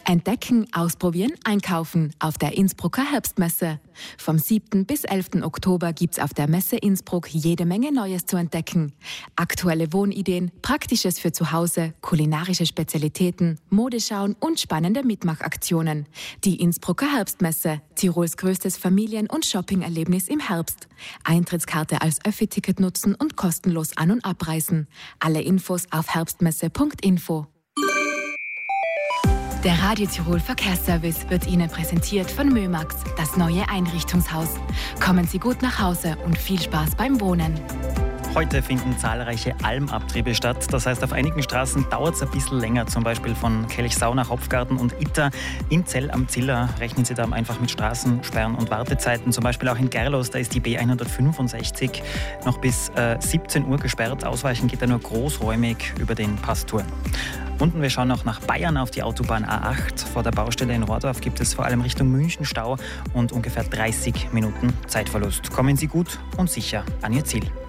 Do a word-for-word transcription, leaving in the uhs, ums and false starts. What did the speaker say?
Entdecken, ausprobieren, einkaufen auf der Innsbrucker Herbstmesse. Vom siebten bis elften Oktober gibt's auf der Messe Innsbruck jede Menge Neues zu entdecken. Aktuelle Wohnideen, Praktisches für zu Hause, kulinarische Spezialitäten, Modeschauen und spannende Mitmachaktionen. Die Innsbrucker Herbstmesse, Tirols größtes Familien- und Shoppingerlebnis im Herbst. Eintrittskarte als Öffi-Ticket nutzen und kostenlos an- und abreisen. Alle Infos auf herbstmesse punkt info. Der Radio Tirol Verkehrsservice wird Ihnen präsentiert von Mömax, das neue Einrichtungshaus. Kommen Sie gut nach Hause und viel Spaß beim Wohnen. Heute finden zahlreiche Almabtriebe statt. Das heißt, auf einigen Straßen dauert es ein bisschen länger, zum Beispiel von Kelchsau nach Hopfgarten und Itter. In Zell am Ziller rechnen Sie da einfach mit Straßensperren und Wartezeiten. Zum Beispiel auch in Gerlos, da ist die B hundertfünfundsechzig noch bis äh, siebzehn Uhr gesperrt. Ausweichen geht da nur großräumig über den Passtour. Und wir schauen noch nach Bayern auf die Autobahn A acht. Vor der Baustelle in Rohrdorf gibt es vor allem Richtung München Stau und ungefähr dreißig Minuten Zeitverlust. Kommen Sie gut und sicher an Ihr Ziel.